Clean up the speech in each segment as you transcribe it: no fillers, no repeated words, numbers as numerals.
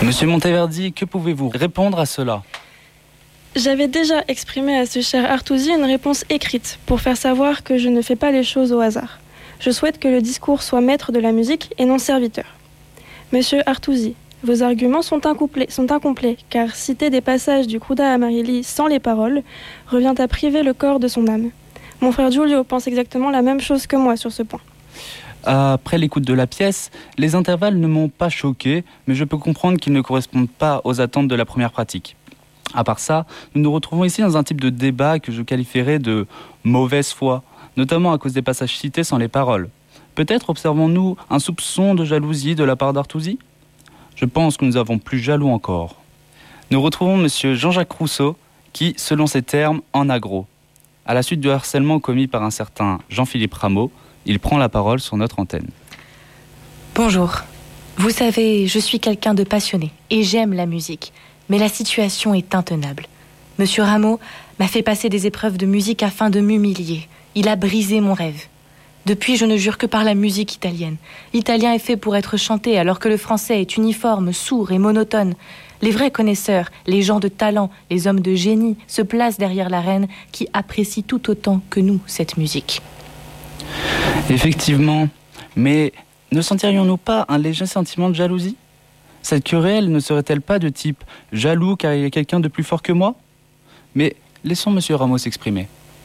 Monsieur Monteverdi, que pouvez-vous répondre à cela ? J'avais déjà exprimé à ce cher Artusi une réponse écrite pour faire savoir que je ne fais pas les choses au hasard. Je souhaite que le discours soit maître de la musique et non serviteur. Monsieur Artusi, vos arguments sont incomplets, car citer des passages du Cruda Amarili sans les paroles revient à priver le corps de son âme. Mon frère Giulio pense exactement la même chose que moi sur ce point. Après l'écoute de la pièce, les intervalles ne m'ont pas choqué, mais je peux comprendre qu'ils ne correspondent pas aux attentes de la première pratique. À part ça, nous nous retrouvons ici dans un type de débat que je qualifierais de mauvaise foi, notamment à cause des passages cités sans les paroles. Peut-être observons-nous un soupçon de jalousie de la part d'Artusi ? Je pense que nous avons plus jaloux encore. Nous retrouvons monsieur Jean-Jacques Rousseau qui, selon ses termes, en a gros. À la suite du harcèlement commis par un certain Jean-Philippe Rameau, il prend la parole sur notre antenne. Bonjour. Vous savez, je suis quelqu'un de passionné et j'aime la musique. Mais la situation est intenable. Monsieur Rameau m'a fait passer des épreuves de musique afin de m'humilier. Il a brisé mon rêve. Depuis, je ne jure que par la musique italienne. L'italien est fait pour être chanté, alors que le français est uniforme, sourd et monotone. Les vrais connaisseurs, les gens de talent, les hommes de génie se placent derrière la reine qui apprécie tout autant que nous cette musique. Effectivement, mais ne sentirions-nous pas un léger sentiment de jalousie ? Cette querelle ne serait-elle pas de type jaloux car il y a quelqu'un de plus fort que moi ? Mais laissons monsieur Rameau s'exprimer.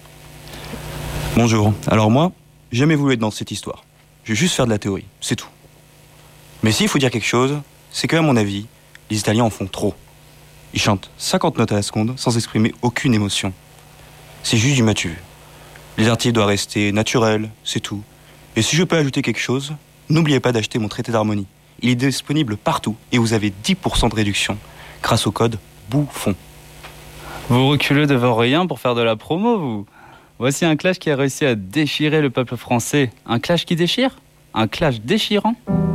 Bonjour. Alors moi, j'ai jamais voulu être dans cette histoire. Je vais juste faire de la théorie, c'est tout. Mais s'il faut dire quelque chose, c'est qu'à mon avis, les Italiens en font trop. Ils chantent 50 notes à la seconde sans exprimer aucune émotion. C'est juste du matu. Les articles doivent rester naturels, c'est tout. Et si je peux ajouter quelque chose, n'oubliez pas d'acheter mon traité d'harmonie. Il est disponible partout et vous avez 10% de réduction grâce au code BOUFFON. Vous reculez devant rien pour faire de la promo, vous ? Voici un clash qui a réussi à déchirer le peuple français. Un clash qui déchire ? Un clash déchirant ?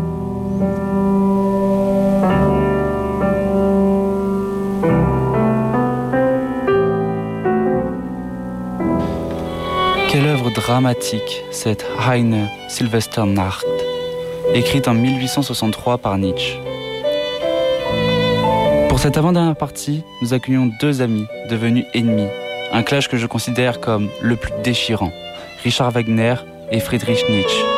Quelle œuvre dramatique, cette Heine Silvesternacht, écrite en 1863 par Nietzsche. Pour cette avant-dernière partie, nous accueillons deux amis devenus ennemis. Un clash que je considère comme le plus déchirant, Richard Wagner et Friedrich Nietzsche.